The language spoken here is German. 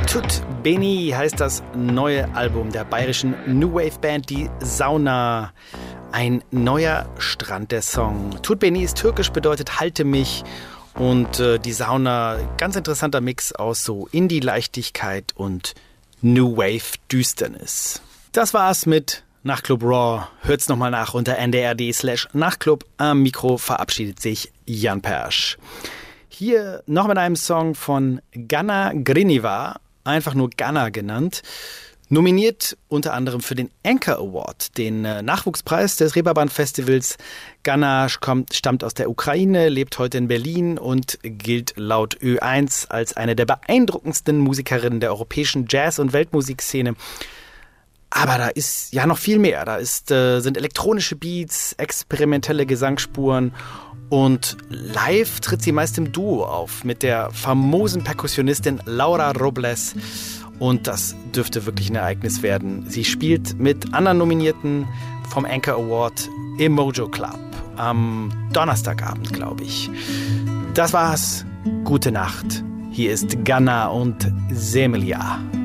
Tut Beni heißt das neue Album der bayerischen New Wave Band Die Sauna. Ein neuer Strand, der Song. Tut Beni ist türkisch, bedeutet halte mich. Und die Sauna, ganz interessanter Mix aus so Indie-Leichtigkeit und New Wave Düsternis. Das war's mit Nachtclub Raw. Hört's nochmal nach unter ndr.d/Nachtclub. Am Mikro verabschiedet sich Jan Persch. Hier noch mit einem Song von Gana Griniva, einfach nur Gana genannt. Nominiert unter anderem für den Anchor Award, den Nachwuchspreis des Reeperbahn Festivals. Gana stammt aus der Ukraine, lebt heute in Berlin und gilt laut Ö1 als eine der beeindruckendsten Musikerinnen der europäischen Jazz- und Weltmusikszene. Aber da ist ja noch viel mehr. Da sind elektronische Beats, experimentelle Gesangsspuren und live tritt sie meist im Duo auf mit der famosen Perkussionistin Laura Robles. Und das dürfte wirklich ein Ereignis werden. Sie spielt mit anderen Nominierten vom Anchor Award im Mojo Club am Donnerstagabend, glaube ich. Das war's. Gute Nacht. Hier ist Gana und Semelia.